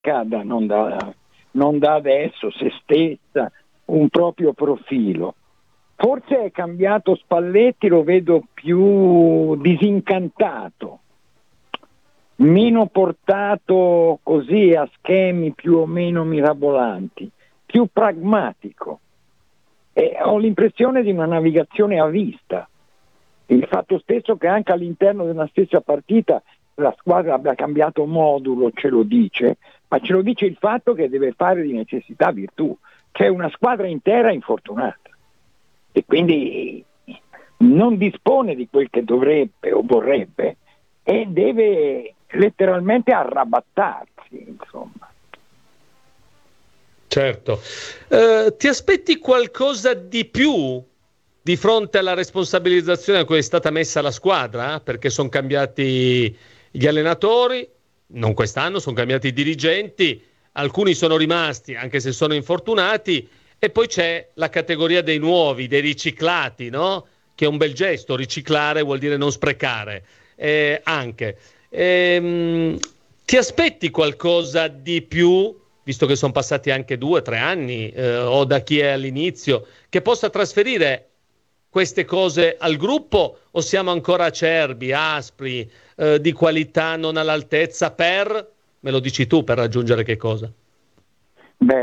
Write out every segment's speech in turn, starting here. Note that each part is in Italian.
cerca non da adesso se stessa un proprio profilo. Forse è cambiato Spalletti, lo vedo più disincantato, meno portato così a schemi più o meno mirabolanti, più pragmatico. E ho l'impressione di una navigazione a vista. Il fatto stesso che anche all'interno di una stessa partita la squadra abbia cambiato modulo ce lo dice, ma ce lo dice il fatto che deve fare di necessità virtù. C'è una squadra intera infortunata e quindi non dispone di quel che dovrebbe o vorrebbe e deve letteralmente arrabattarsi, insomma. Certo. Ti aspetti qualcosa di più di fronte alla responsabilizzazione a cui è stata messa la squadra? Perché sono cambiati gli allenatori, non quest'anno, sono cambiati i dirigenti, alcuni sono rimasti anche se sono infortunati, e poi c'è la categoria dei nuovi, dei riciclati, no? Che è un bel gesto, riciclare vuol dire non sprecare, anche. Ti aspetti qualcosa di più, visto che sono passati anche 2 o 3 anni, o da chi è all'inizio, che possa trasferire queste cose al gruppo, o siamo ancora acerbi, aspri, di qualità non all'altezza me lo dici tu, per raggiungere che cosa? Beh,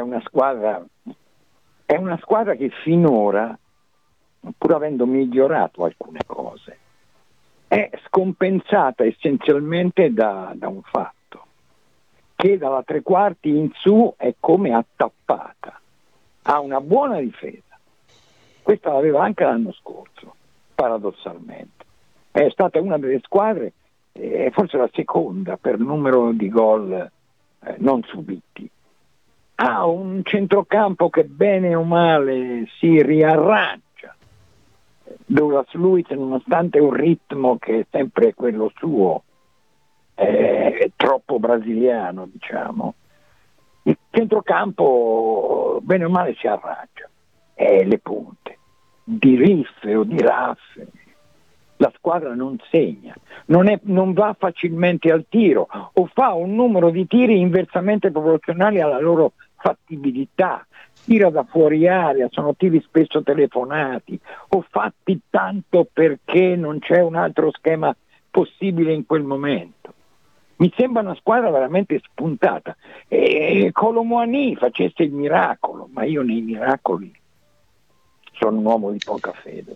è una squadra che finora, pur avendo migliorato alcune cose, è scompensata essenzialmente da un fatto, che dalla tre quarti in su è come attappata, ha una buona difesa. Questa l'aveva anche l'anno scorso, paradossalmente. È stata una delle squadre, forse la seconda per numero di gol non subiti. Ha un centrocampo che bene o male si riarrangia. Douglas Luiz, nonostante un ritmo che è sempre quello suo, è troppo brasiliano, diciamo, il centrocampo bene o male si arrangia. E le punte, di riffe o di raffe, la squadra non segna, non va facilmente al tiro o fa un numero di tiri inversamente proporzionali alla loro fattibilità, tira da fuori area, sono tiri spesso telefonati o fatti tanto perché non c'è un altro schema possibile in quel momento. Mi sembra una squadra veramente spuntata. Kolo Muani facesse il miracolo, ma io nei miracoli sono un uomo di poca fede.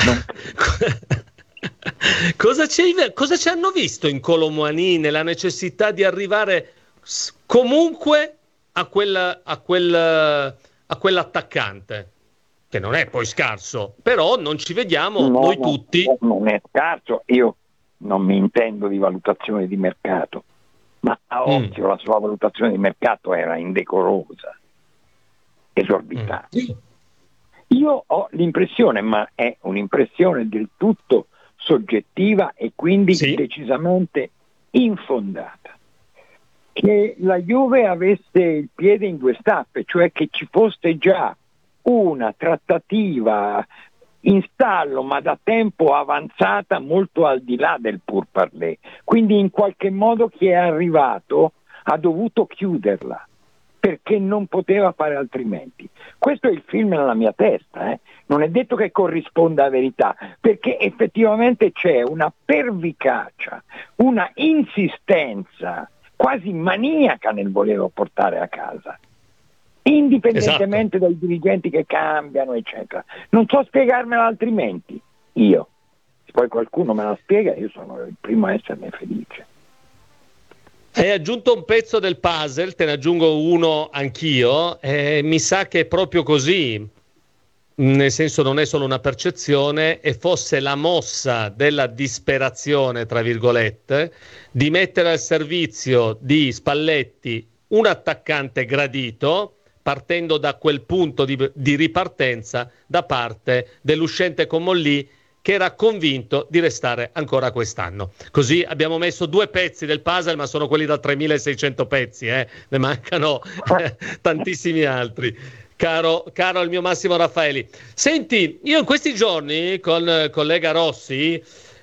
Cosa ci hanno visto in Kolo Muani nella necessità di arrivare comunque a quell'attaccante, che non è poi scarso, però non ci vediamo tutti. Non è scarso, io non mi intendo di valutazione di mercato, ma a occhio la sua valutazione di mercato era indecorosa, esorbitante. Io ho l'impressione, ma è un'impressione del tutto soggettiva e quindi decisamente infondata, che la Juve avesse il piede in 2 stappe, cioè che ci fosse già una trattativa in stallo ma da tempo avanzata molto al di là del pourparlers, quindi in qualche modo chi è arrivato ha dovuto chiuderla perché non poteva fare altrimenti. Questo è il film nella mia testa, non è detto che corrisponda a verità, perché effettivamente c'è una pervicacia, una insistenza quasi maniaca nel volerlo portare a casa, indipendentemente dai dirigenti che cambiano, eccetera. Non so spiegarmela altrimenti, io. Se poi qualcuno me la spiega, io sono il primo a esserne felice. Hai aggiunto un pezzo del puzzle, te ne aggiungo uno anch'io, mi sa che è proprio così, nel senso non è solo una percezione, e fosse la mossa della disperazione, tra virgolette, di mettere al servizio di Spalletti un attaccante gradito, partendo da quel punto di ripartenza da parte dell'uscente Comolli, che era convinto di restare ancora quest'anno. Così abbiamo messo 2 pezzi del puzzle, ma sono quelli da 3600 pezzi, ne mancano tantissimi altri. Caro il mio Massimo Raffaeli. Senti, io in questi giorni con il collega Rossi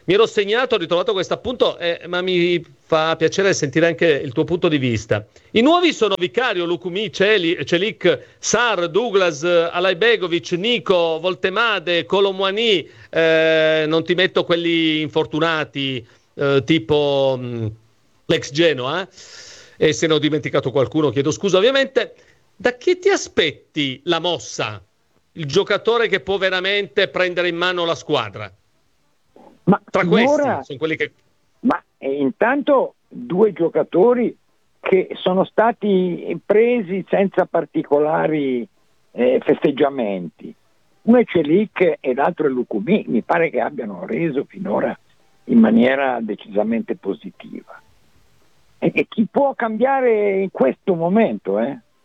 mi ero segnato, ho ritrovato questo appunto, ma mi fa piacere sentire anche il tuo punto di vista. I nuovi sono Vicario, Lukumi, Celik, Sar, Douglas, Alajbegovic, Nico, Voltemade, Colomwani, non ti metto quelli infortunati, tipo l'ex Genoa, e se ne ho dimenticato qualcuno chiedo scusa ovviamente. Da chi ti aspetti la mossa? Il giocatore che può veramente prendere in mano la squadra? Ma tra finora, questi sono quelli che... Ma intanto due giocatori che sono stati presi senza particolari festeggiamenti. Uno è Celik e l'altro è Lukumi. Mi pare che abbiano reso finora in maniera decisamente positiva. E chi può cambiare in questo momento?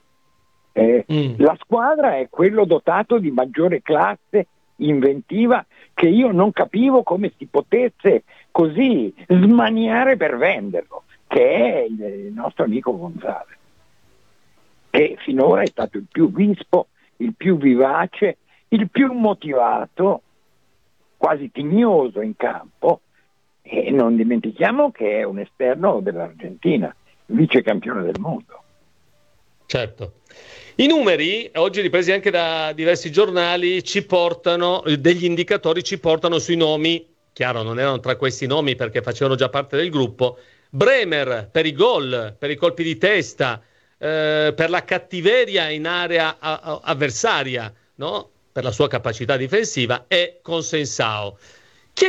La squadra è quello dotato di maggiore classe inventiva, che io non capivo come si potesse così smaniare per venderlo, che è il nostro amico Gonzalez, che finora è stato il più vispo, il più vivace, il più motivato, quasi tignoso in campo, e non dimentichiamo che è un esterno dell'Argentina, vice campione del mondo. Certo. I numeri, oggi ripresi anche da diversi giornali, ci portano, degli indicatori ci portano sui nomi, chiaro non erano tra questi nomi perché facevano già parte del gruppo, Bremer per i gol, per i colpi di testa, per la cattiveria in area avversaria, no? Per la sua capacità difensiva, e Consensao. Chi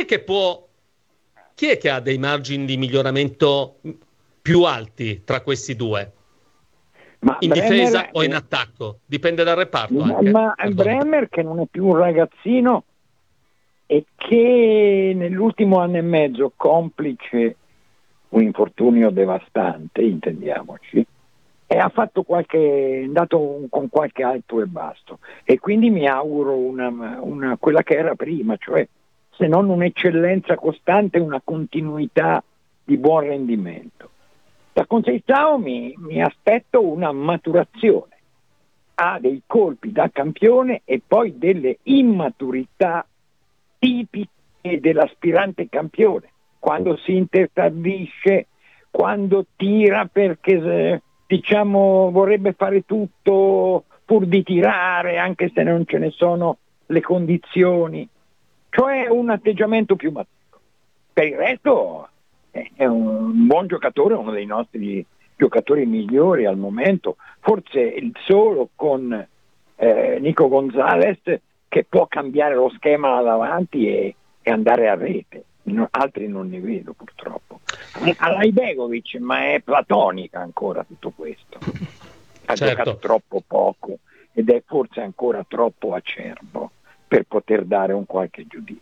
è che ha dei margini di miglioramento più alti tra questi due? Ma in Bremer, difesa o in attacco? Dipende dal reparto anche. Ma Bremer, che non è più un ragazzino e che nell'ultimo anno e mezzo, complice un infortunio devastante, intendiamoci, e ha fatto è andato con qualche alto e basso, e quindi mi auguro una quella che era prima, cioè se non un'eccellenza costante, una continuità di buon rendimento. Da Conceição mi aspetto una maturazione, ha dei colpi da campione e poi delle immaturità tipiche dell'aspirante campione, quando si interdisce, quando tira perché vorrebbe fare tutto pur di tirare anche se non ce ne sono le condizioni, cioè un atteggiamento più maturo. Per il resto è un buon giocatore, uno dei nostri giocatori migliori al momento, forse il solo con Nico Gonzalez che può cambiare lo schema davanti e andare a rete. Altri non ne vedo purtroppo. Alajbegovic, ma è platonica ancora tutto questo. Ha giocato troppo poco ed è forse ancora troppo acerbo per poter dare un qualche giudizio.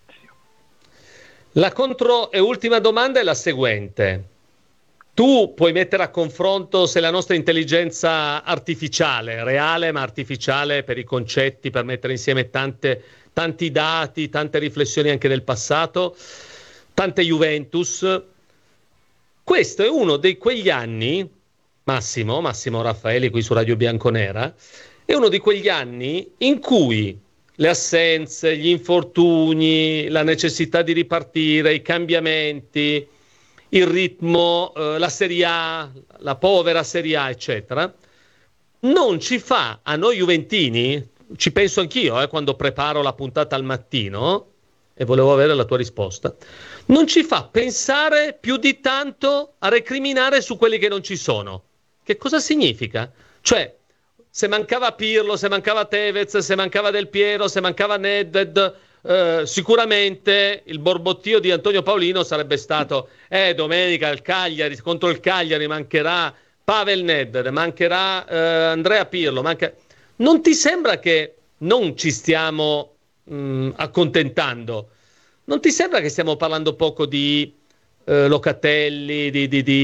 La contro e ultima domanda è la seguente. Tu puoi mettere a confronto se la nostra intelligenza artificiale, reale ma artificiale per i concetti, per mettere insieme tanti dati, tante riflessioni anche del passato, tante Juventus. Questo è uno di quegli anni, Massimo Raffaeli qui su Radio Bianconera, è uno di quegli anni in cui le assenze, gli infortuni, la necessità di ripartire, i cambiamenti, il ritmo, la Serie A, la povera Serie A, eccetera, non ci fa a noi juventini, ci penso anch'io quando preparo la puntata al mattino, e volevo avere la tua risposta, non ci fa pensare più di tanto a recriminare su quelli che non ci sono. Che cosa significa? Cioè, se mancava Pirlo, se mancava Tevez, se mancava Del Piero, se mancava Nedved, sicuramente il borbottio di Antonio Paolino sarebbe stato domenica il Cagliari, contro il Cagliari mancherà Pavel Nedved, mancherà Andrea Pirlo, non ti sembra che non ci stiamo accontentando? Non ti sembra che stiamo parlando poco di Locatelli,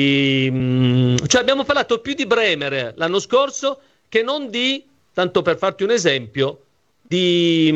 cioè abbiamo parlato più di Bremer l'anno scorso che non di, tanto per farti un esempio, di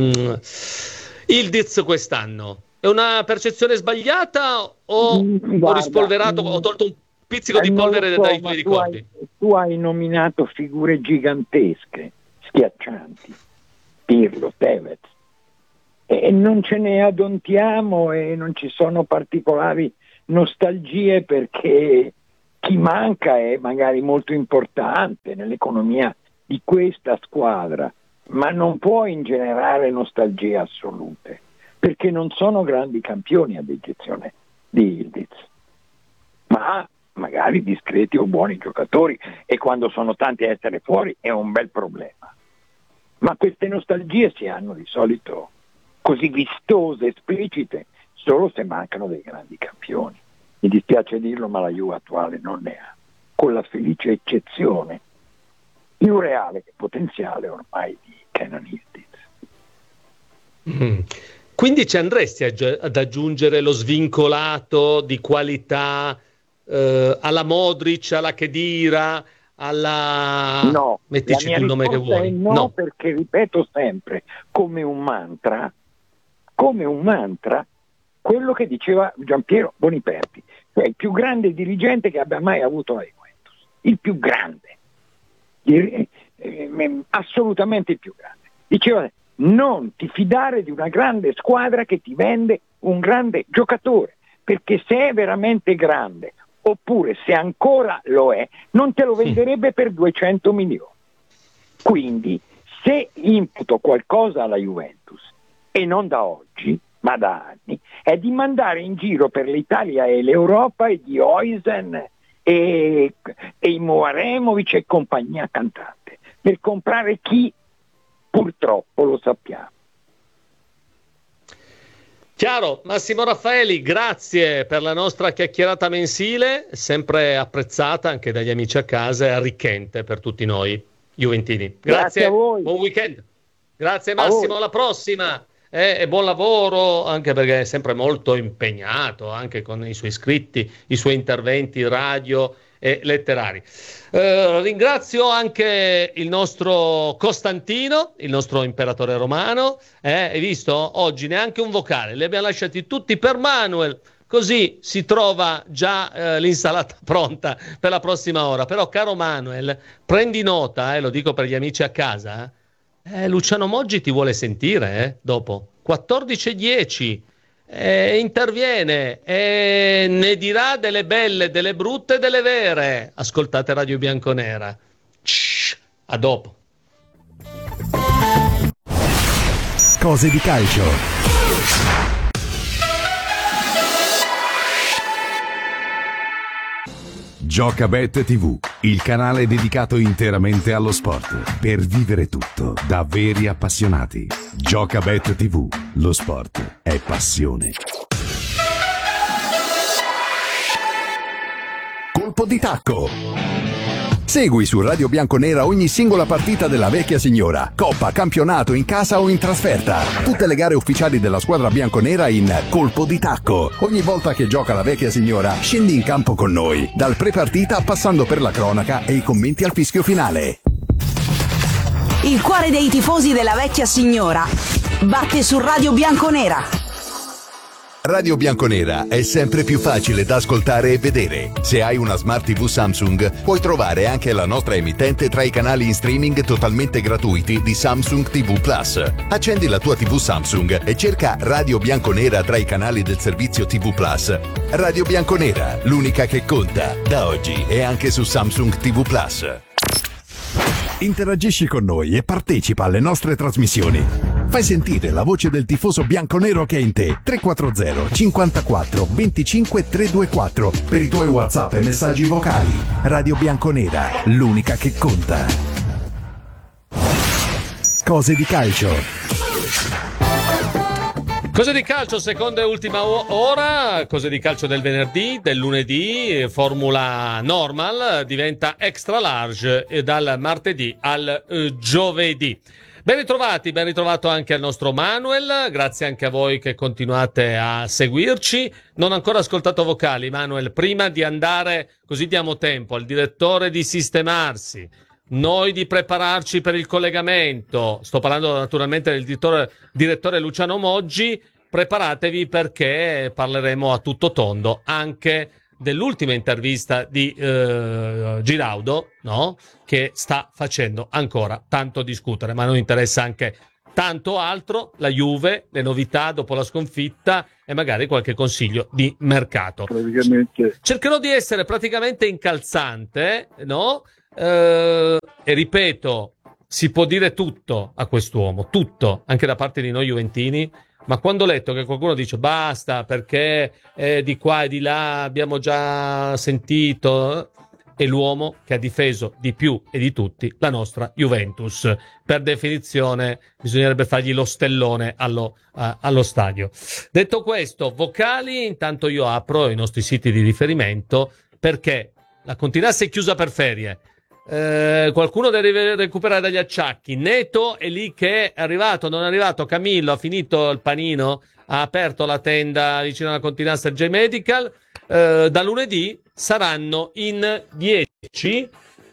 Ildiz quest'anno? È una percezione sbagliata o ho rispolverato, ho tolto un pizzico di polvere dai tuoi ricordi? Tu hai nominato figure gigantesche, schiaccianti, Pirlo, Tevez, e non ce ne adontiamo e non ci sono particolari nostalgie, perché chi manca è magari molto importante nell'economia di questa squadra, ma non può ingenerare nostalgie assolute, perché non sono grandi campioni ad eccezione di Yildiz, ma magari discreti o buoni giocatori, e quando sono tanti a essere fuori è un bel problema. Ma queste nostalgie si hanno di solito così vistose, esplicite, solo se mancano dei grandi campioni. Mi dispiace dirlo, ma la Juve attuale non ne ha, con la felice eccezione più reale che potenziale ormai di Kenan Yildiz. Quindi ci andresti ad aggiungere lo svincolato di qualità alla Modric, alla Khedira, alla... No, mettici la mia tu il nome che risposta vuoi. è no, perché ripeto sempre, come un mantra, quello che diceva Giampiero Boniperti, cioè il più grande dirigente che abbia mai avuto la Juventus, il più grande, assolutamente il più grande. Diceva: non ti fidare di una grande squadra che ti vende un grande giocatore, perché se è veramente grande, oppure se ancora lo è, non te lo venderebbe per 200 milioni. Quindi se imputo qualcosa alla Juventus, e non da oggi, ma da anni, è di mandare in giro per l'Italia e l'Europa e di Oisen e i Moaremovic e compagnia cantante, per comprare chi purtroppo lo sappiamo. Chiaro, Massimo Raffaeli, grazie per la nostra chiacchierata mensile, sempre apprezzata anche dagli amici a casa e arricchente per tutti noi juventini. Grazie a voi. Buon weekend. Grazie Massimo, alla prossima. E buon lavoro, anche perché è sempre molto impegnato anche con i suoi iscritti, i suoi interventi radio e letterari. Ringrazio anche il nostro Costantino, il nostro imperatore romano. Hai visto? Oggi neanche un vocale, li abbiamo lasciati tutti per Manuel, così si trova già l'insalata pronta per la prossima ora. Però caro Manuel, prendi nota, lo dico per gli amici a casa, Luciano Moggi ti vuole sentire dopo 14:10. Interviene e ne dirà delle belle, delle brutte e delle vere. Ascoltate Radio Bianconera. A dopo. Cose di calcio. Giocabet TV, il canale dedicato interamente allo sport, per vivere tutto da veri appassionati. Giocabet TV, lo sport è passione. Colpo di tacco. Segui su Radio Bianconera ogni singola partita della vecchia signora, coppa, campionato, in casa o in trasferta. Tutte le gare ufficiali della squadra bianconera in Colpo di tacco. Ogni volta che gioca la vecchia signora, scendi in campo con noi, dal pre-partita passando per la cronaca e i commenti al fischio finale. Il cuore dei tifosi della vecchia signora batte su Radio Bianconera. Radio Bianconera è sempre più facile da ascoltare e vedere. Se hai una Smart TV Samsung, puoi trovare anche la nostra emittente tra i canali in streaming totalmente gratuiti di Samsung TV Plus. Accendi la tua TV Samsung e cerca Radio Bianconera tra i canali del servizio TV Plus. Radio Bianconera, l'unica che conta, da oggi e anche su Samsung TV Plus. Interagisci con noi e partecipa alle nostre trasmissioni. Fai sentire la voce del tifoso bianconero che è in te. 340 54 25 324 per i tuoi WhatsApp e messaggi vocali. Radio Bianconera, l'unica che conta. Cose di calcio. Cose di calcio, seconda e ultima ora, cose di calcio del venerdì, del lunedì, formula normal diventa extra large dal martedì al giovedì. Ben ritrovato anche al nostro Manuel, grazie anche a voi che continuate a seguirci. Non ho ancora ascoltato vocali, Manuel, prima di andare, così diamo tempo al direttore di sistemarsi, noi di prepararci per il collegamento. Sto parlando naturalmente del direttore Luciano Moggi. Preparatevi perché parleremo a tutto tondo anche dell'ultima intervista di Giraudo, no? Che sta facendo ancora tanto discutere, ma a noi interessa anche tanto altro, la Juve, le novità dopo la sconfitta e magari qualche consiglio di mercato. Cercherò di essere praticamente incalzante, no? E ripeto, si può dire tutto a quest'uomo, tutto, anche da parte di noi juventini, ma quando ho letto che qualcuno dice basta perché di qua e di là abbiamo già sentito, è l'uomo che ha difeso di più e di tutti la nostra Juventus. Per definizione bisognerebbe fargli lo stellone allo stadio. Detto questo, vocali, intanto io apro i nostri siti di riferimento perché la Continasse è chiusa per ferie. Qualcuno deve recuperare dagli acciacchi. Neto è lì che è arrivato, non è arrivato. Camillo ha finito il panino, ha aperto la tenda vicino alla Continasse J Medical. Da lunedì saranno in 10,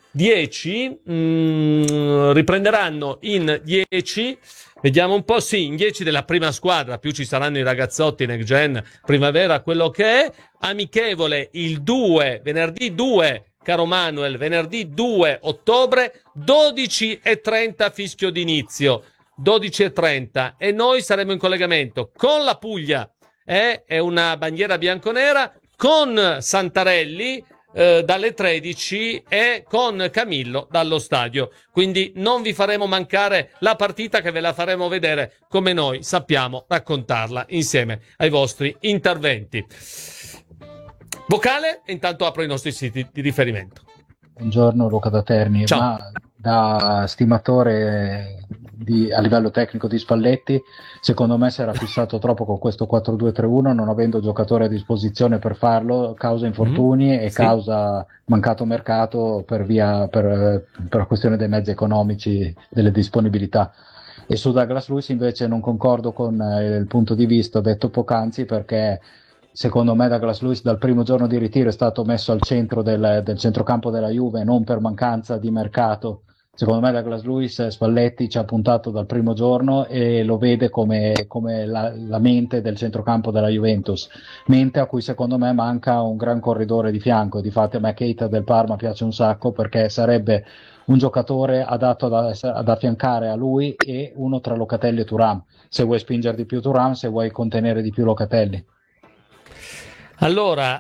riprenderanno in 10. Vediamo un po', sì, in 10 della prima squadra, più ci saranno i ragazzotti Next Gen Primavera, quello che è. Amichevole il 2, venerdì 2, caro Manuel, venerdì 2 ottobre, 12:30 fischio d'inizio, 12:30, e noi saremo in collegamento con la Puglia, è una bandiera bianconera, con Santarelli dalle 13 e con Camillo dallo stadio. Quindi non vi faremo mancare la partita, che ve la faremo vedere come noi sappiamo raccontarla insieme ai vostri interventi. Vocale, intanto apro i nostri siti di riferimento. Buongiorno, Luca da Terni. Ciao. Ma da stimatore a livello tecnico di Spalletti, secondo me si era fissato troppo con questo 4-2-3-1, non avendo giocatori a disposizione per farlo, causa infortuni e sì, causa mancato mercato per la questione dei mezzi economici, delle disponibilità. E su Douglas Luiz invece non concordo con il punto di vista detto poc'anzi, perché secondo me Douglas Luiz dal primo giorno di ritiro è stato messo al centro del centrocampo della Juve, non per mancanza di mercato. Secondo me Douglas Luiz, Spalletti ci ha puntato dal primo giorno e lo vede come la mente del centrocampo della Juventus, mente a cui secondo me manca un gran corridore di fianco. Difatti a me Keita del Parma piace un sacco, perché sarebbe un giocatore adatto ad affiancare a lui e uno tra Locatelli e Thuram, se vuoi spingere di più Thuram, se vuoi contenere di più Locatelli. Allora,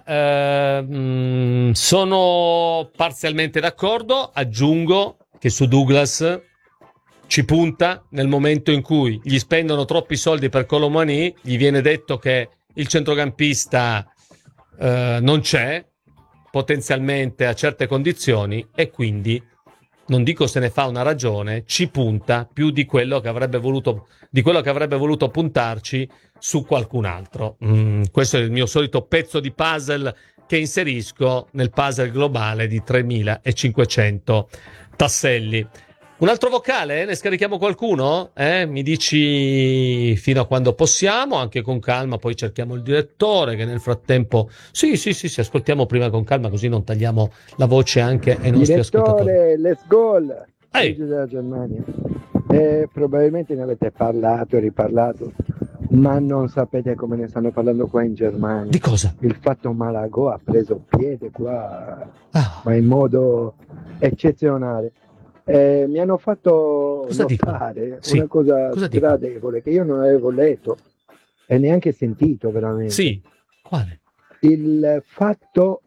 sono parzialmente d'accordo, aggiungo che su Douglas ci punta nel momento in cui gli spendono troppi soldi per Colomani, gli viene detto che il centrocampista non c'è, potenzialmente a certe condizioni, e quindi non dico se ne fa una ragione, ci punta più di quello che avrebbe voluto puntarci su qualcun altro. Questo è il mio solito pezzo di puzzle che inserisco nel puzzle globale di 3500 tasselli. Un altro vocale? Ne scarichiamo qualcuno? Mi dici fino a quando possiamo, anche con calma, poi cerchiamo il direttore che nel frattempo... Sì, ascoltiamo prima con calma, così non tagliamo la voce anche ai nostri ascoltatori. Direttore, let's go! Ehi. Della Germania. Probabilmente ne avete parlato e riparlato, ma non sapete come ne stanno parlando qua in Germania. Di cosa? Il fatto Malagò ha preso piede qua, ma in modo eccezionale. Mi hanno fatto notare una cosa gradevole che io non avevo letto e neanche sentito veramente. Sì, quale? Il fatto,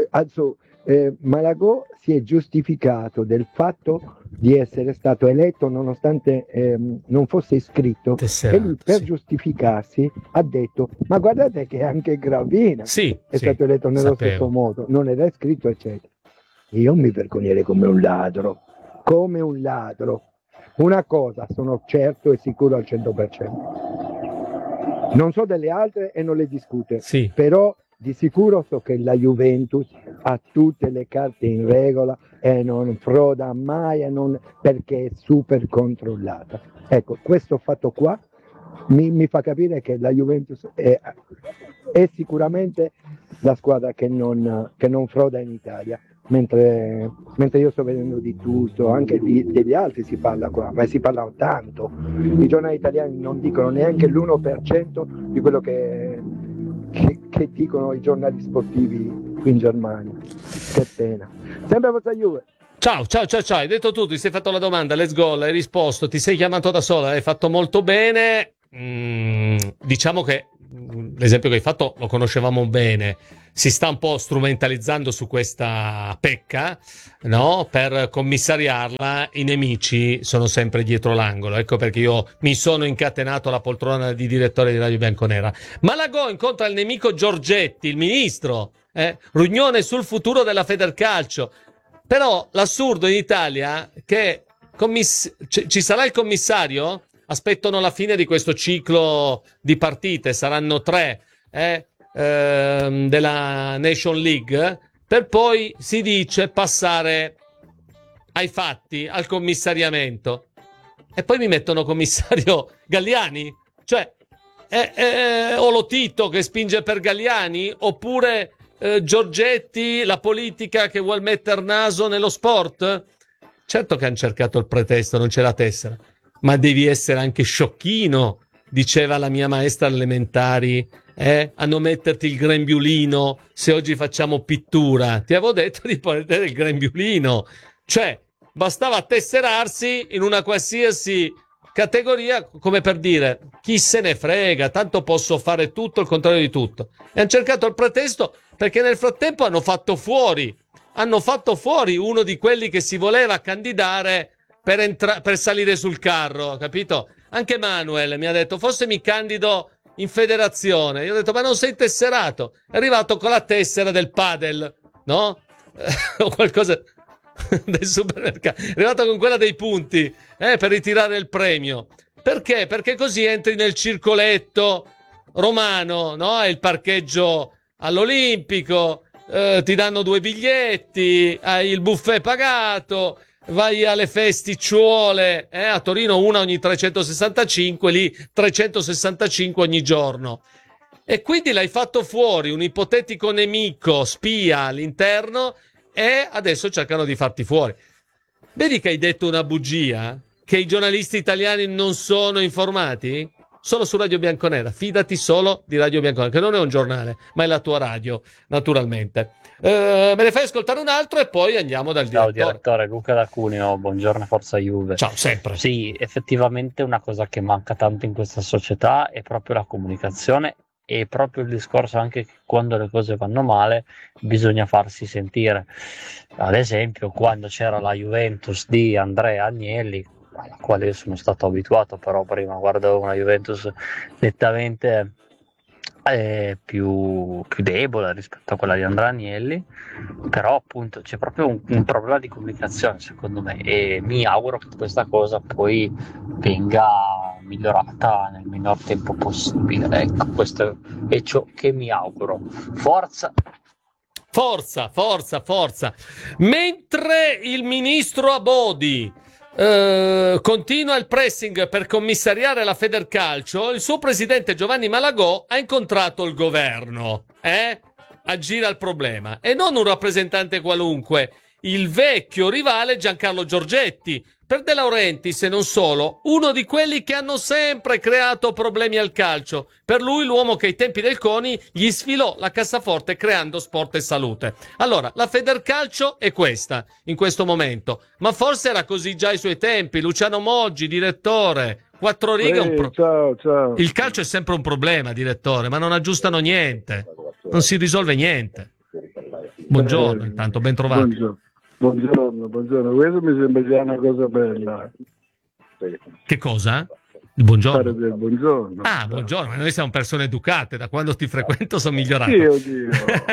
Malagò si è giustificato del fatto di essere stato eletto nonostante non fosse iscritto, e lui per giustificarsi ha detto: ma guardate che anche Gravina è stato eletto nello stesso modo, non era iscritto, eccetera. Io mi vergognerei come un ladro. Una cosa sono certo e sicuro al 100%, non so delle altre e non le discute, però di sicuro so che la Juventus ha tutte le carte in regola e non froda mai, perché è super controllata. Ecco, questo fatto qua mi fa capire che la Juventus è sicuramente la squadra che non froda in Italia. Mentre io sto vedendo di tutto, anche degli altri si parla qua, ma si parla tanto. I giornali italiani non dicono neanche l'1% di quello che dicono i giornali sportivi qui in Germania. Che pena. Sempre vostra Juve. Ciao, hai detto tutto, ti sei fatto la domanda, let's go, l'hai risposto, ti sei chiamato da sola, hai fatto molto bene. Diciamo che l'esempio che hai fatto lo conoscevamo bene, si sta un po' strumentalizzando su questa pecca, no? Per commissariarla, i nemici sono sempre dietro l'angolo, ecco perché io mi sono incatenato alla poltrona di direttore di Radio Bianconera. Malago incontra il nemico Giorgetti, il ministro, riunione sul futuro della Federcalcio. Però l'assurdo in Italia che ci sarà il commissario, aspettano la fine di questo ciclo di partite, saranno 3 della Nation League, per poi si dice passare ai fatti, al commissariamento, e poi mi mettono commissario Galliani, cioè o Lotito che spinge per Galliani, oppure Giorgetti, la politica che vuol metter naso nello sport. Certo che hanno cercato il pretesto, non c'è la tessera, ma devi essere anche sciocchino, diceva la mia maestra elementari, a non metterti il grembiulino se oggi facciamo pittura. Ti avevo detto di prendere il grembiulino, cioè bastava tesserarsi in una qualsiasi categoria, come per dire chi se ne frega, tanto posso fare tutto il contrario di tutto. E hanno cercato il pretesto perché nel frattempo hanno fatto fuori uno di quelli che si voleva candidare per salire sul carro, capito? Anche Manuel mi ha detto forse mi candido in federazione. Io ho detto ma non sei tesserato. È arrivato con la tessera del padel, no? O qualcosa del supermercato. È arrivato con quella dei punti per ritirare il premio. Perché? Perché così entri nel circoletto romano, no? È il parcheggio all'Olimpico, ti danno 2 biglietti, hai il buffet pagato, vai alle festicciuole, a Torino una ogni 365, lì 365 ogni giorno. E quindi l'hai fatto fuori, un ipotetico nemico spia all'interno, e adesso cercano di farti fuori. Vedi che hai detto una bugia? Che i giornalisti italiani non sono informati? Solo su Radio Bianconera, fidati solo di Radio Bianconera, che non è un giornale, ma è la tua radio, naturalmente. Me ne fai ascoltare un altro e poi andiamo dal direttore. Ciao direttore, Luca da Cuneo, buongiorno Forza Juve. Ciao, sempre. Sì, effettivamente una cosa che manca tanto in questa società è proprio la comunicazione, e proprio il discorso anche che quando le cose vanno male bisogna farsi sentire. Ad esempio quando c'era la Juventus di Andrea Agnelli, alla quale io sono stato abituato, però prima guardavo una Juventus nettamente più debole rispetto a quella di Andrea Agnelli, però appunto c'è proprio un problema di comunicazione secondo me, e mi auguro che questa cosa poi venga migliorata nel minor tempo possibile. Ecco, questo è ciò che mi auguro. Forza! Mentre il ministro Abodi continua il pressing per commissariare la Federcalcio, il suo presidente Giovanni Malagò ha incontrato il governo, aggira il problema, e non un rappresentante qualunque, il vecchio rivale Giancarlo Giorgetti, per De Laurentiis e non solo, uno di quelli che hanno sempre creato problemi al calcio. Per lui l'uomo che ai tempi del CONI gli sfilò la cassaforte creando sport e salute. Allora, la Federcalcio è questa, in questo momento, ma forse era così già ai suoi tempi. Luciano Moggi, direttore, 4 righe. Ciao. Il calcio è sempre un problema, direttore, ma non aggiustano niente, non si risolve niente. Buongiorno, intanto, ben trovato. Buongiorno, questo mi sembra già una cosa bella. Che cosa? Il buongiorno. Fare del buongiorno. Ah, buongiorno, ma noi siamo persone educate, da quando ti frequento sono migliorato. Oddio.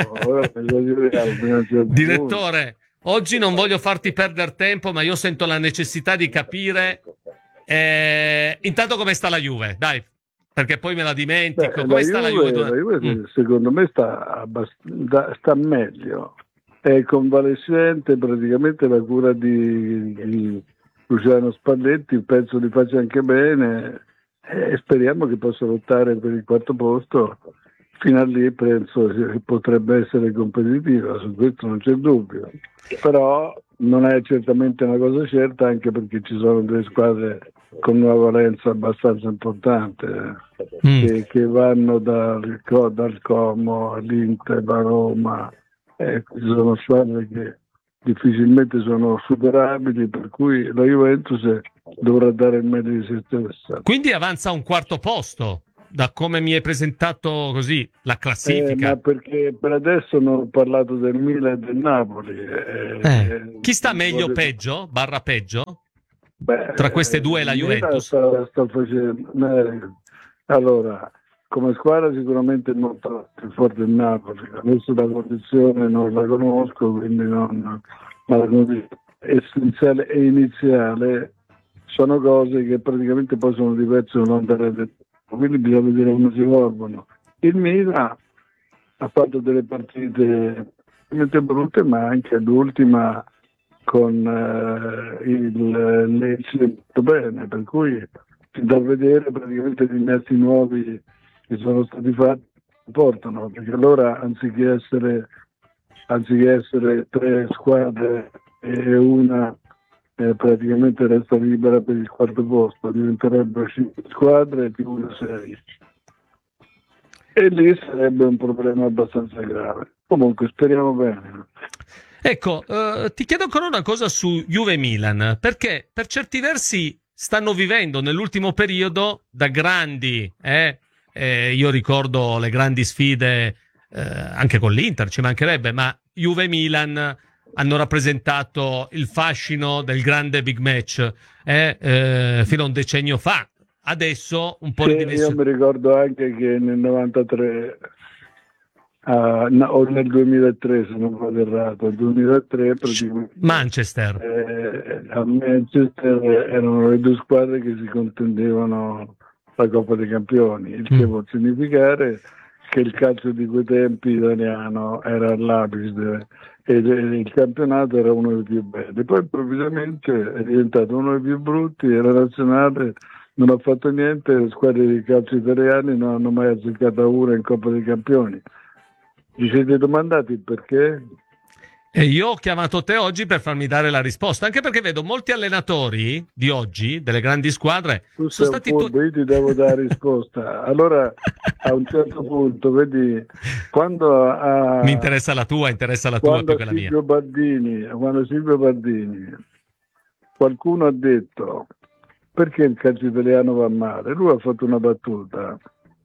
Direttore, oggi non voglio farti perdere tempo, ma io sento la necessità di capire intanto come sta la Juve, dai, perché poi me la dimentico. Come sta la Juve? La Juve secondo me sta meglio. È convalescente, praticamente la cura di Luciano Spalletti, penso li faccia anche bene, e speriamo che possa lottare per il 4º posto. Fino a lì penso che potrebbe essere competitiva, su questo non c'è dubbio, però non è certamente una cosa certa, anche perché ci sono 2 squadre con una valenza abbastanza importante che vanno dal Como all'Inter, a Roma. Ci sono squadre che difficilmente sono superabili, per cui la Juventus dovrà dare il meglio di se stessa. Quindi avanza a un quarto posto, da come mi hai presentato così la classifica. Ma perché per adesso non ho parlato del Milan e del Napoli. Chi sta meglio, peggio, barra peggio? Tra queste due e la Juventus? Sta facendo... allora, come squadra sicuramente è molto più forte il Napoli. Adesso la condizione non la conosco, quindi non... Ma la condizione essenziale e iniziale sono cose che praticamente poi sono diverse quindi bisogna vedere come si evolvono. Il Milan ha fatto delle partite veramente brutte, ma anche l'ultima con il Lecce molto bene, per cui si da vedere praticamente gli innesti nuovi che sono stati fatti portano, perché allora anziché essere 3 squadre e una praticamente resta libera per il quarto posto, diventerebbero 5 squadre più una serie, e lì sarebbe un problema abbastanza grave. Comunque speriamo bene. Ecco, ti chiedo ancora una cosa su Juve-Milan, perché per certi versi stanno vivendo nell'ultimo periodo da grandi, io ricordo le grandi sfide anche con l'Inter, ci mancherebbe, ma Juve-Milan hanno rappresentato il fascino del grande big match fino a un decennio fa. Adesso un po' di dimensione. Io mi ricordo anche che nel 93 o nel 2003, se non vado errato, nel 2003 Manchester. A Manchester erano le due squadre che si contendevano la Coppa dei Campioni, il che vuol significare che il calcio di quei tempi italiano era all'apice e il campionato era uno dei più belli. Poi improvvisamente è diventato uno dei più brutti e la nazionale non ha fatto niente, le squadre di calcio italiane non hanno mai azzeccata una in Coppa dei Campioni. Vi siete domandati perché? E io ho chiamato te oggi per farmi dare la risposta, anche perché vedo molti allenatori di oggi, delle grandi squadre, tu sono stati io ti devo dare risposta. Allora, a un certo punto, vedi, quando mi interessa la tua più che la mia. Quando Silvio Bardini, qualcuno ha detto perché il calcio italiano va male, lui ha fatto una battuta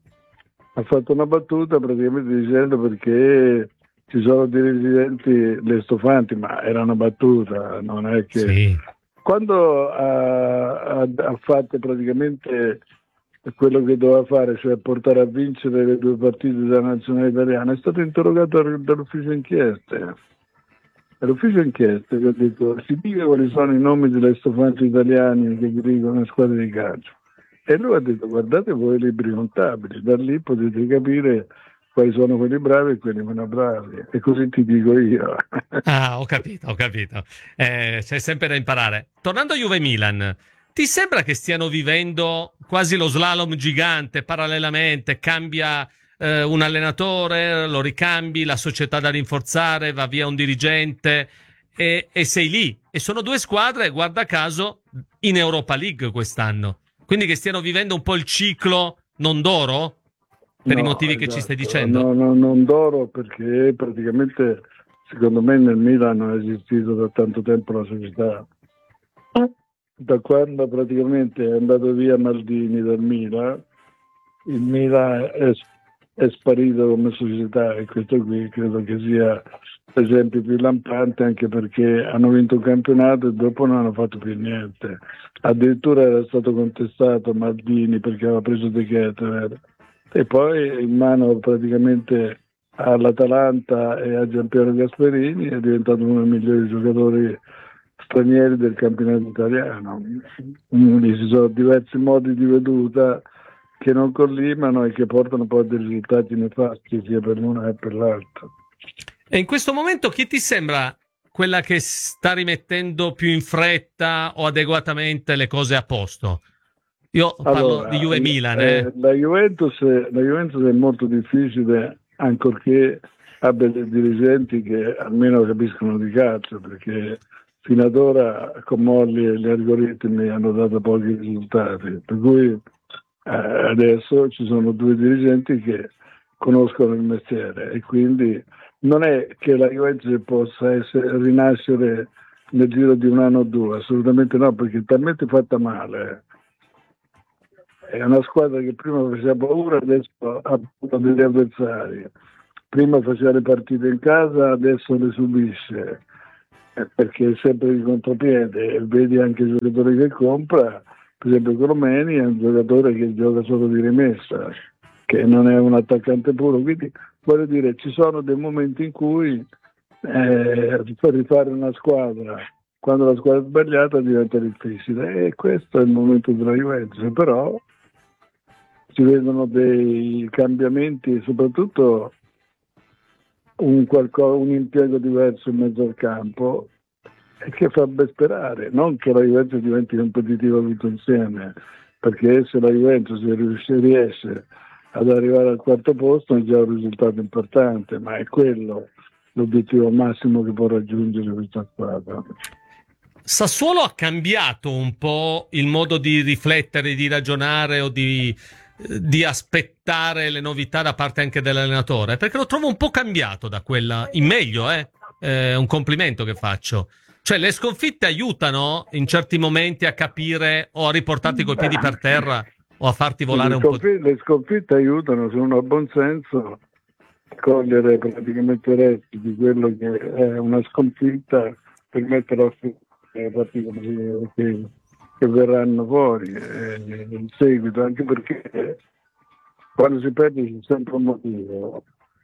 praticamente dicendo perché ci sono dirigenti lestofanti, ma era una battuta, non è che... Sì. Quando ha fatto praticamente quello che doveva fare, cioè portare a vincere le 2 partite della nazionale italiana, è stato interrogato dall'ufficio inchieste. L'ufficio inchieste che ha detto si dica quali sono i nomi dei lestofanti italiani che dirigono le squadre di calcio. E lui ha detto guardate voi i libri contabili, da lì potete capire quali sono quelli bravi e quelli meno bravi, e così ti dico io. Ho capito. C'è sempre da imparare. Tornando a Juve-Milan, ti sembra che stiano vivendo quasi lo slalom gigante parallelamente? Cambia un allenatore, lo ricambi, la società da rinforzare, va via un dirigente e sei lì. E sono 2 squadre, guarda caso, in Europa League quest'anno. Quindi che stiano vivendo un po' il ciclo non d'oro? Per i motivi che ci stai dicendo? No, non d'oro, perché praticamente secondo me nel Milan non è esistito da tanto tempo la società. Da quando praticamente è andato via Maldini dal Milan, il Milan è sparito come società, e questo qui credo che sia l'esempio più lampante, anche perché hanno vinto un campionato e dopo non hanno fatto più niente. Addirittura era stato contestato Maldini perché aveva preso De Ketelaere. E poi in mano praticamente all'Atalanta e a Giampiero Gasperini è diventato uno dei migliori giocatori stranieri del campionato italiano. Ci sono diversi modi di veduta che non collimano e che portano poi a dei risultati nefasti sia per l'una che per l'altra. E in questo momento chi ti sembra quella che sta rimettendo più in fretta o adeguatamente le cose a posto? Io parlo di Juve-Milan. La Juventus è molto difficile, ancorché abbia dei dirigenti che almeno capiscono di calcio, perché fino ad ora con Molli e gli algoritmi hanno dato pochi risultati, per cui adesso ci sono 2 dirigenti che conoscono il mestiere e quindi non è che la Juventus possa rinascere nel giro di un anno o due, assolutamente no, perché è talmente fatta male. È una squadra che prima faceva paura, adesso ha degli avversari. Prima faceva le partite in casa, adesso le subisce, perché è sempre di contropiede. E vedi anche i giocatori che compra, per esempio Colomeni è un giocatore che gioca solo di rimessa, che non è un attaccante puro. Quindi voglio dire, ci sono dei momenti in cui per rifare una squadra, quando la squadra è sbagliata, diventa difficile, e questo è il momento della Juventus. Però si vedono dei cambiamenti, soprattutto un impiego diverso in mezzo al campo, e che fa ben sperare. Non che la Juventus diventi competitiva tutto insieme, perché se la Juventus riesce ad arrivare al quarto posto è già un risultato importante, ma è quello l'obiettivo massimo che può raggiungere questa squadra. Sassuolo ha cambiato un po' il modo di riflettere, di ragionare o di aspettare le novità da parte anche dell'allenatore, perché lo trovo un po' cambiato da quella, in meglio, è un complimento che faccio. Cioè, le sconfitte aiutano in certi momenti a capire o a riportarti coi piedi per terra o a farti volare un po'. Le sconfitte aiutano, se uno ha buon senso, cogliere praticamente i resti di quello che è una sconfitta per mettere a frutto le partite che verranno fuori in seguito, anche perché quando si perde c'è sempre un motivo.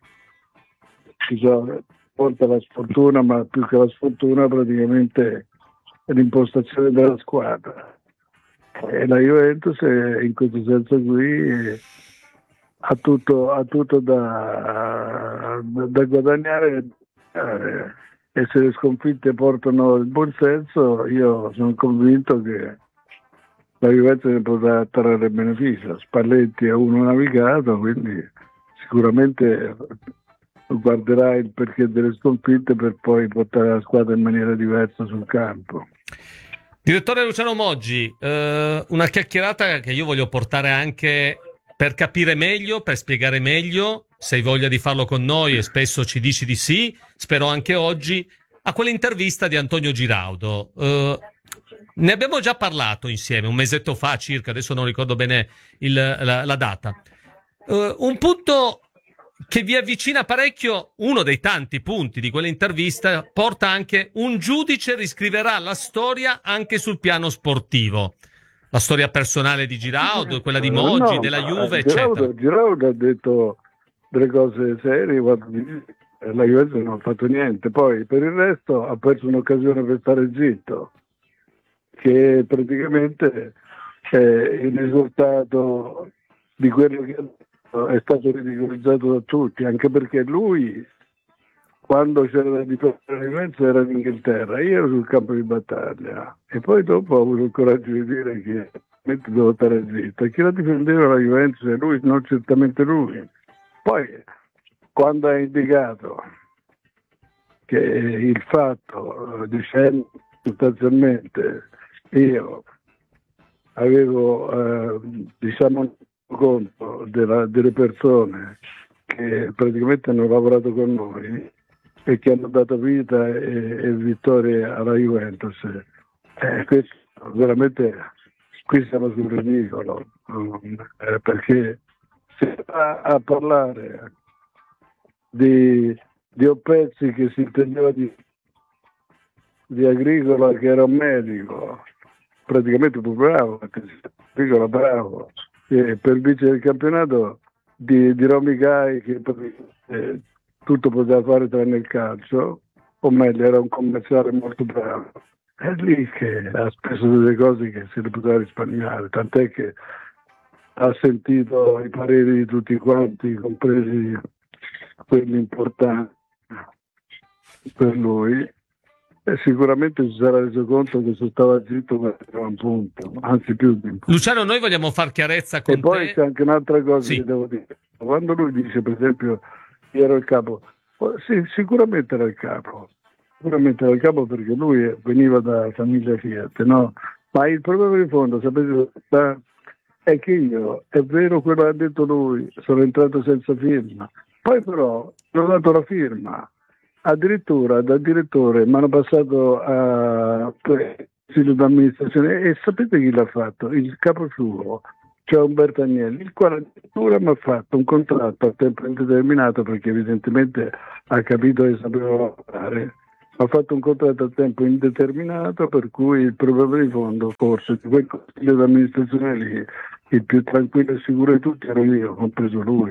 Porta la sfortuna, ma più che la sfortuna praticamente è l'impostazione della squadra. E la Juventus in questo senso qui ha tutto da guadagnare, e se le sconfitte portano il buon senso, io sono convinto che la Juventus ne potrà trarre beneficio. Spalletti è uno navigato, quindi sicuramente guarderà il perché delle sconfitte per poi portare la squadra in maniera diversa sul campo. Direttore Luciano Moggi, una chiacchierata che io voglio portare anche per capire meglio, per spiegare meglio, se hai voglia di farlo con noi, e spesso ci dici di sì, spero anche oggi, a quell'intervista di Antonio Giraudo. Ne abbiamo già parlato insieme, un mesetto fa circa, adesso non ricordo bene la data. Un punto che vi avvicina parecchio, uno dei tanti punti di quell'intervista, porta anche un giudice riscriverà la storia anche sul piano sportivo. La storia personale di Giraudo, quella di Moggi, della Juve, eccetera. Giraudo ha detto delle cose serie, la Juventus non ha fatto niente. Poi per il resto ha perso un'occasione per stare zitto, che praticamente il risultato di quello che è stato ridicolizzato da tutti, anche perché lui, quando c'era da difendere la Juventus, era in Inghilterra, io ero sul campo di battaglia, e poi dopo ho avuto il coraggio di dire che devo stare zitto, e chi la difendeva la Juventus è lui, non certamente lui. Poi quando ha indicato che il fatto, dicendo sostanzialmente io avevo conto delle persone che praticamente hanno lavorato con noi e che hanno dato vita e vittorie alla Juventus, questo veramente, qui siamo sul ridicolo, perché si va a parlare di Oppezzi, che si intendeva di Agricola, che era un medico praticamente più bravo, Agricola bravo, e per vincere il campionato di Romicai, che tutto poteva fare tranne il calcio, o meglio era un commerciale molto bravo. È lì che ha speso delle cose che se le poteva risparmiare, tant'è che ha sentito i pareri di tutti quanti, compresi quelli importanti per lui, e sicuramente si sarà reso conto che se stava zitto era un punto, anzi più di un punto. Luciano, noi vogliamo far chiarezza con te. E poi c'è anche un'altra cosa che devo dire. Quando lui dice, per esempio, io ero il capo, sì, sicuramente era il capo perché lui veniva da famiglia Fiat, no? Ma il problema di fondo, sapete, è che io, è vero quello che ha detto lui, sono entrato senza firma, poi però ho dato la firma, addirittura da direttore mi hanno passato a consiglio d'amministrazione e sapete chi l'ha fatto? Il capo suo, cioè Umberto Agnelli, il quale addirittura mi ha fatto un contratto a tempo indeterminato perché evidentemente ha capito che sapeva fare. Ha fatto un contratto a tempo indeterminato per cui il problema di fondo, forse di quel consiglio d'amministrazione lì, il più tranquillo e sicuro di tutti ero io, compreso lui.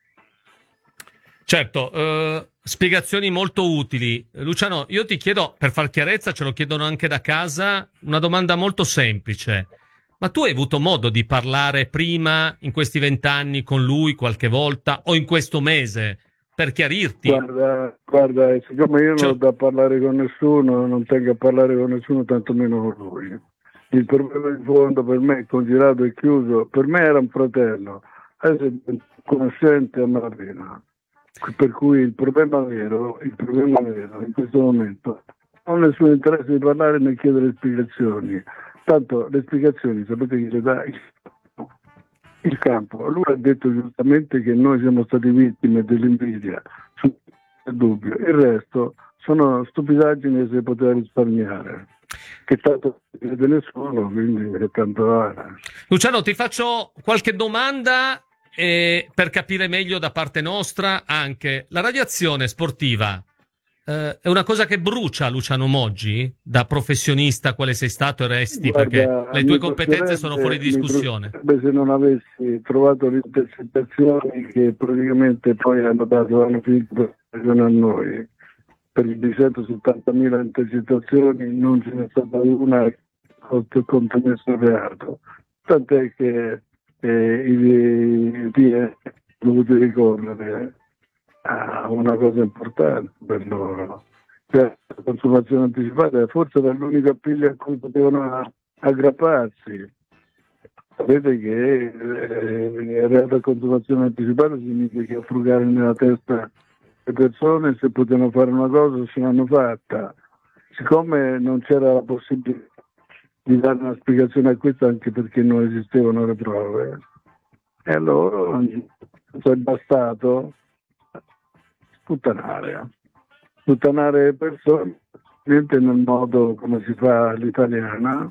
Certo, spiegazioni molto utili. Luciano, io ti chiedo, per far chiarezza, ce lo chiedono anche da casa, una domanda molto semplice. Ma tu hai avuto modo di parlare prima, in questi 20 anni, con lui qualche volta, o in questo mese, per chiarirti? Guarda, siccome io non ho da parlare con nessuno, non tengo a parlare con nessuno, tantomeno con lui. Il problema di fondo per me è considerato e chiuso, per me era un fratello, adesso è conoscente a malapena. Per cui il problema vero in questo momento non ho nessun interesse di parlare né chiedere spiegazioni. Tanto le spiegazioni sapete chi le dà? Il campo. Lui ha detto giustamente che noi siamo stati vittime dell'invidia, sul dubbio. Il resto sono stupidaggini che si poteva risparmiare. Che tanto non vede nessuno, quindi è tanto vale. Luciano, ti faccio qualche domanda per capire meglio da parte nostra anche. La radiazione sportiva è una cosa che brucia Luciano Moggi, da professionista quale sei stato e resti? Guarda, perché le tue competenze sono fuori discussione. Se non avessi trovato le intercettazioni che praticamente poi hanno finito a noi, per i 270.000 intercettazioni non ce n'è stata una contro nessun reato, tant'è che i hanno dovuto ricorrere a una cosa importante per loro, cioè la consumazione anticipata forse era l'unico appiglio a cui potevano aggrapparsi. Sapete che il reato di consumazione anticipata significa frugare nella testa le persone, se potevano fare una cosa se l'hanno fatta. Siccome non c'era la possibilità di dare una spiegazione a questo, anche perché non esistevano le prove, e allora è bastato sputtanare le persone, niente nel modo come si fa all'italiana,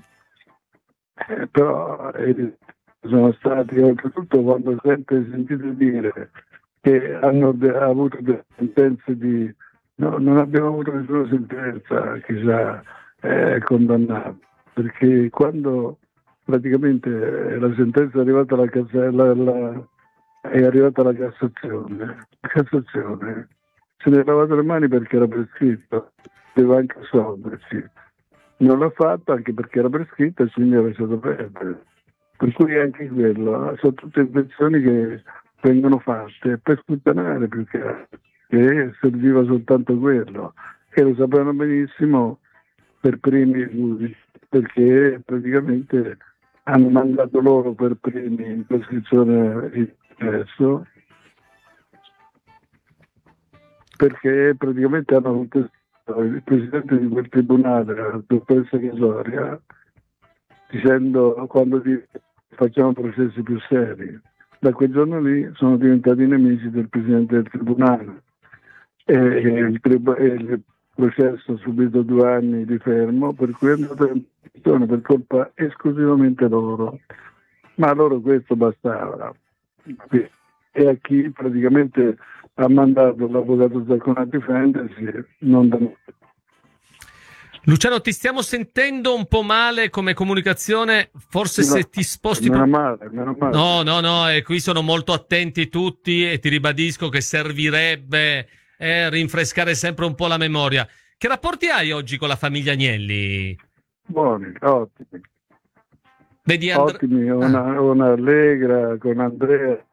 però sono stati, oltretutto quando sentite dire che hanno avuto delle sentenze di... No, non abbiamo avuto nessuna sentenza che ci ha condannato, perché quando praticamente la sentenza è arrivata alla Cassazione se ne è lavato le mani perché era prescritto, doveva anche assolversi. Non l'ha fatto anche perché era prescritto e quindi ha lasciato perdere. Per cui anche quello, sono tutte invenzioni che vengono fatte per sputtanare, più che serviva soltanto quello, e lo sapevano benissimo per primi i giudici, perché praticamente hanno mandato loro per primi in prescrizione il processo, perché praticamente hanno contestato il presidente di quel tribunale, la dottoressa Casoria, dicendo quando facciamo processi più seri. Da quel giorno lì sono diventati nemici del presidente del tribunale e il processo ha subito 2 anni di fermo, per cui è andato in prigione per colpa esclusivamente loro, ma a loro questo bastava, e a chi praticamente ha mandato l'avvocato Zaccone a difendersi non da noi. Luciano, ti stiamo sentendo un po' male come comunicazione, forse se ti sposti... Meno male. No, e qui sono molto attenti tutti e ti ribadisco che servirebbe rinfrescare sempre un po' la memoria. Che rapporti hai oggi con la famiglia Agnelli? Buoni, ottimi. Vedi ottimi, una allegra con Andrea.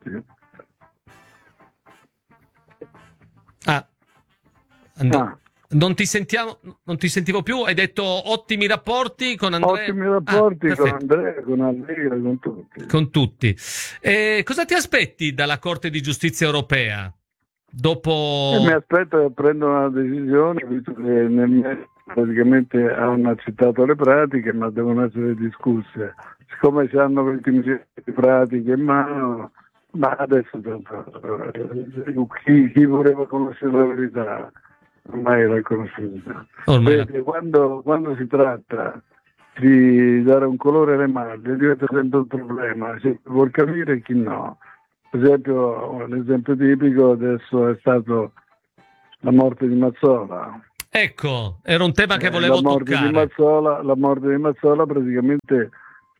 Non ti sentivo più, hai detto ottimi rapporti con Andrea? Ottimi rapporti con Andrea, con Allegra, con tutti. Con tutti. Cosa ti aspetti dalla Corte di Giustizia Europea? Dopo... mi aspetto che prendano una decisione, visto che praticamente hanno accettato le pratiche, ma devono essere discusse. Siccome ci hanno 20 milioni di pratiche in mano, ma adesso chi voleva conoscere la verità ormai era conosciuta. Perché quando si tratta di dare un colore alle maglie diventa sempre un problema, chi vuol capire e chi no. Per esempio, l'esempio tipico adesso è stato la morte di Mazzola. Ecco, era un tema che volevo toccare. La morte di Mazzola praticamente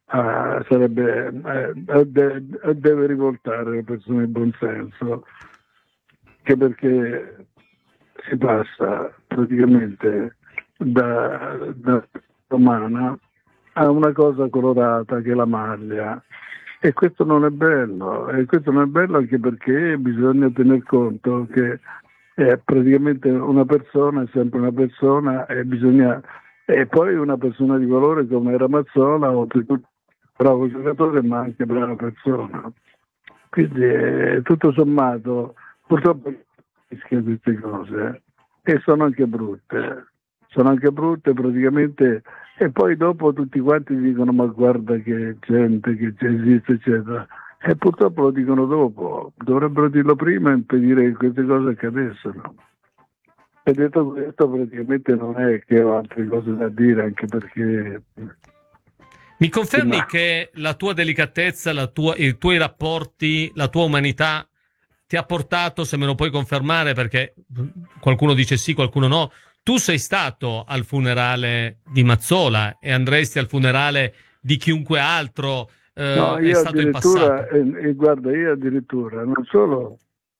deve rivoltare le persone di buon senso, che perché si passa praticamente da romana a una cosa colorata che è la maglia, e questo non è bello, anche perché bisogna tener conto che praticamente una persona è sempre una persona, e poi una persona di valore come era Mazzola, oltretutto bravo giocatore ma anche brava persona. Quindi tutto sommato purtroppo rischia queste cose, e sono anche brutte praticamente, e poi dopo tutti quanti dicono ma guarda che gente che esiste eccetera, e purtroppo lo dicono dopo, dovrebbero dirlo prima e impedire che queste cose accadessero. E detto questo, praticamente non è che ho altre cose da dire, anche perché... Mi confermi che la tua delicatezza, i tuoi rapporti, la tua umanità ti ha portato, se me lo puoi confermare, perché qualcuno dice sì, qualcuno no, tu sei stato al funerale di Mazzola e andresti al funerale di chiunque altro è stato in passato. Guarda, io addirittura non solo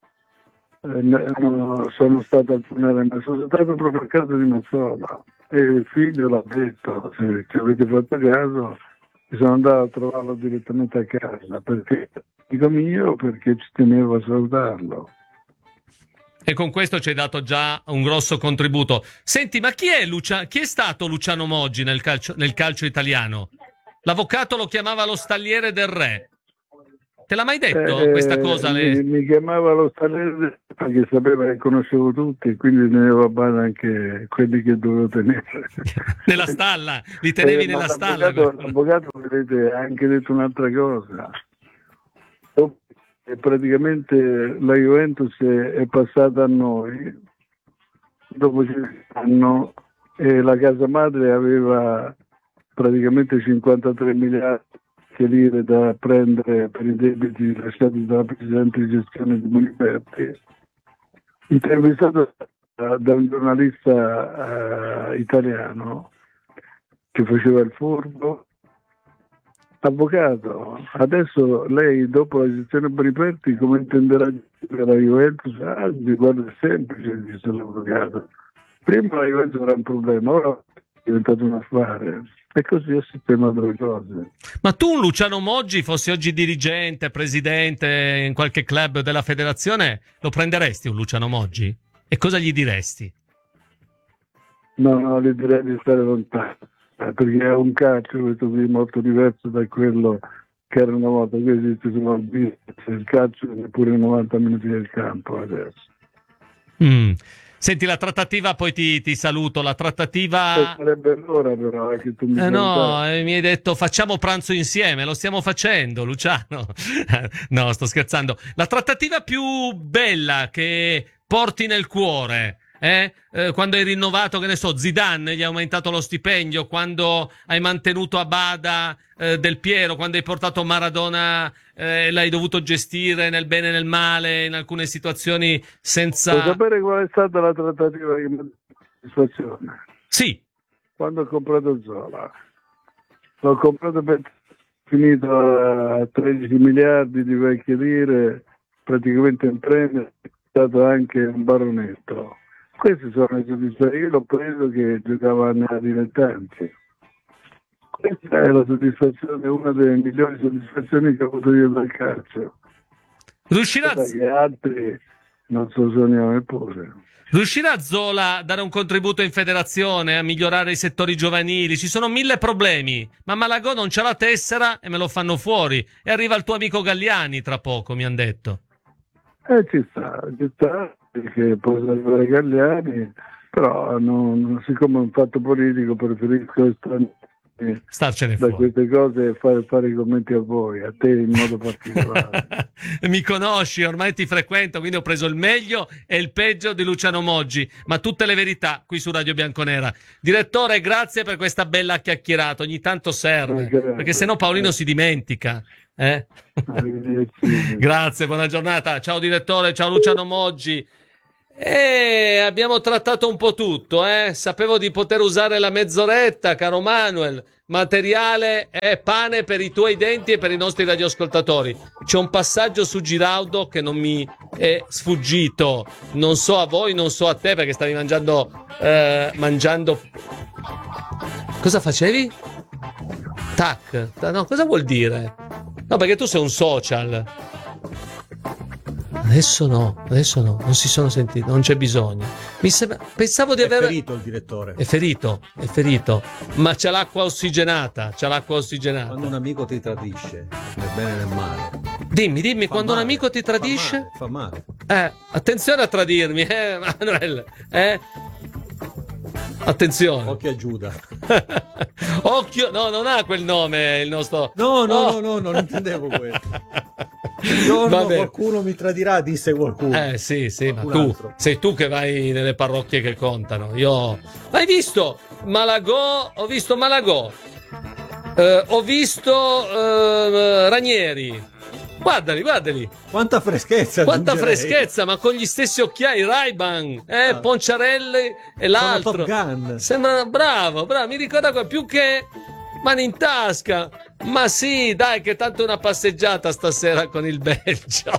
sono stato al funerale, ma sono stato proprio a casa di Mazzola, e il figlio l'ha detto, se ci avete fatto caso, mi sono andato a trovarlo direttamente a casa, perché dico mio, perché ci tenevo a salutarlo. E con questo ci hai dato già un grosso contributo. Senti, ma chi è stato Luciano Moggi nel calcio italiano? L'avvocato lo chiamava lo stalliere del re. Te l'ha mai detto questa cosa? Mi chiamava lo stalliere perché sapeva che conoscevo tutti, quindi tenevo a bada anche quelli che dovevo tenere. Nella stalla? Li tenevi nella stalla? L'avvocato, vedete, ha anche detto un'altra cosa. E praticamente la Juventus è passata a noi dopo 5 anni, e la casa madre aveva praticamente 53 miliardi di lire da prendere per i debiti lasciati dalla presidente di gestione di Boniperti. Intervistato da un giornalista italiano che faceva il furbo: avvocato, adesso lei dopo la gestione Boniperti come intenderà gestire la Juventus? Guarda, è semplice, disse l'avvocato. Prima la Juventus era un problema, ora è diventato un affare, e così ho sistemato le cose. Ma tu, Luciano Moggi, fossi oggi dirigente, presidente in qualche club della federazione, lo prenderesti un Luciano Moggi? E cosa gli diresti? No, gli direi di stare lontano, perché è un calcio questo qui molto diverso da quello che era una volta. Qui esiste solo il business, il calcio neppure 90 minuti del campo adesso. Senti, la trattativa, poi ti saluto, la trattativa... Sarebbe l'ora però che tu mi mi hai detto facciamo pranzo insieme, lo stiamo facendo, Luciano. No, sto scherzando. La trattativa più bella che porti nel cuore, quando hai rinnovato, che ne so, Zidane, gli hai aumentato lo stipendio, quando hai mantenuto a bada Del Piero, quando hai portato Maradona, l'hai dovuto gestire nel bene e nel male, in alcune situazioni senza... Vuoi sapere qual è stata la trattativa che mi ha dato soddisfazione? Sì. Quando ho comprato Zola. L'ho comprato finito a 13 miliardi di vecchie lire, praticamente in premio, è stato anche un baronetto. Queste sono le soddisfazioni. Io l'ho preso che giocava a dilettanti. Questa è la soddisfazione, una delle migliori soddisfazioni che ho avuto io dal calcio. Gli altri non so sognare neppure. Riuscirà Zola a dare un contributo in federazione, a migliorare i settori giovanili? Ci sono 1000 problemi, ma Malagò non c'ha la tessera e me lo fanno fuori. E arriva il tuo amico Galliani tra poco, mi hanno detto. Ci sta, perché può arrivare Galliani, però siccome è un fatto politico preferisco starcene da fuori. queste cose e fare i commenti a voi, a te in modo particolare. Mi conosci, ormai ti frequento, quindi ho preso il meglio e il peggio di Luciano Moggi, ma tutte le verità qui su Radio Bianconera. Direttore, grazie per questa bella chiacchierata, ogni tanto serve, perché sennò Paolino si dimentica. Grazie, buona giornata. Ciao direttore, ciao Luciano Moggi. Abbiamo trattato un po' tutto, sapevo di poter usare la mezz'oretta, caro Manuel. Materiale è pane per i tuoi denti e per i nostri radioascoltatori. C'è un passaggio su Giraudo che non mi è sfuggito, non so a voi, non so a te, perché stavi mangiando cosa facevi? Tac, no, cosa vuol dire? No, perché tu sei un social. Adesso no, non si sono sentiti, non c'è bisogno. Pensavo di aver... È ferito il direttore. È ferito, ma c'è l'acqua ossigenata. Quando un amico ti tradisce, nel bene e nel male. Dimmi, quando un amico ti tradisce... Fa male. Attenzione a tradirmi, Manuel, Attenzione. Occhio a Giuda. Occhio, no, non ha quel nome il nostro... No, non intendevo quello. Qualcuno mi tradirà, disse qualcuno. Sì, ma sei tu che vai nelle parrocchie che contano. Hai visto Malagò? Ho visto Malagò. Ho visto Ranieri. Guardali. Quanta freschezza, ma con gli stessi occhiali, Ray-Ban, Ponciarelli e l'altro. Sembra bravo, mi ricorda più che mani in tasca. Ma sì, dai, che tanto una passeggiata stasera con il Belgio.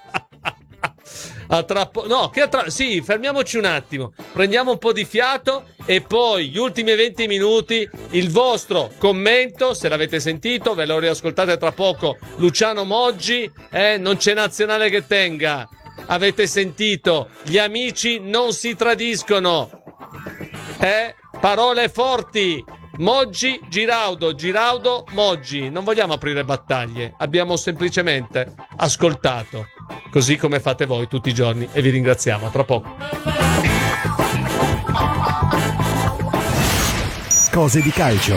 Sì, fermiamoci un attimo, prendiamo un po' di fiato e poi gli ultimi 20 minuti il vostro commento, se l'avete sentito, ve lo riascoltate tra poco. Luciano Moggi, non c'è nazionale che tenga. Avete sentito, gli amici non si tradiscono. Parole forti. Moggi, Giraudo, Moggi. Non vogliamo aprire battaglie, abbiamo semplicemente ascoltato, così come fate voi tutti i giorni, e vi ringraziamo. A tra poco. Cose di calcio.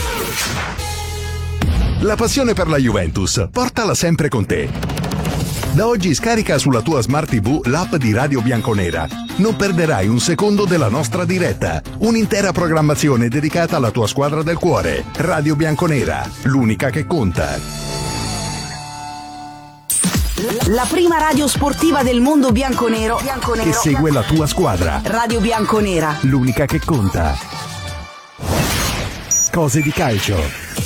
La passione per la Juventus, portala sempre con te. Da oggi scarica sulla tua Smart TV l'app di Radio Bianconera. Non perderai un secondo della nostra diretta. Un'intera programmazione dedicata alla tua squadra del cuore. Radio Bianconera, l'unica che conta. La prima radio sportiva del mondo bianconero che segue la tua squadra. Radio Bianconera, l'unica che conta. Cose di calcio.